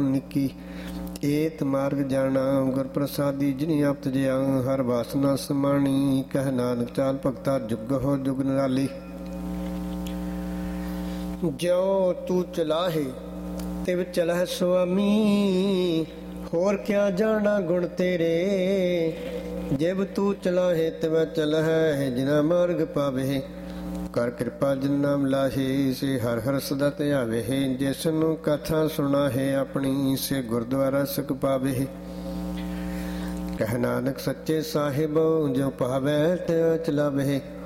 ਨਿੱਕੀ ਏਤ ਮਾਰਗ ਜਾਣਾ। ਗੁਰ ਪ੍ਰਸਾਦੀ ਜਿਨੀ ਆਪਤ ਜਿਆ ਹਰ ਵਾਸਨਾ ਸਮਾਣੀ। ਕਹਿ ਨਾਨਕ ਚਾਲ ਭਗਤਾ ਜੁਗ ਹੋ ਜੁਗ ਨਿਰਾਲੀ। ਜਿਉ ਤੂੰ ਚਲਾਹੇ ਤਿਵ ਚਲਹਿ ਸੁਆਮੀ। ਹੋਰ ਕਿਆ ਜਾਣਾ ਗੁਣ ਤੇਰੇ। ਜਿਵ ਤੂੰ ਚਲਾਹੇ ਤਿਵ ਚਲਹਿ ਜਿਨਾ ਮਾਰਗ ਪਾਵੇ। ਕਰ ਕਿਰਪਾ ਜਿਨ ਨਾਮ ਲਾਹੇ ਸੇ ਹਰ ਹਰ ਸਦਾ ਧਿਆਵੇ। ਜਿਸ ਨੂੰ ਕਥਾ ਸੁਣਾਹੇ ਆਪਣੀ ਸੇ ਗੁਰਦੁਆਰਾ ਸੁਖ ਪਾਵੇ। ਕਹਿ ਨਾਨਕ ਸੱਚੇ ਸਾਹਿਬ ਜੋ ਪਾਵੈ ਤਿਉ ਚਲਾਵੇ।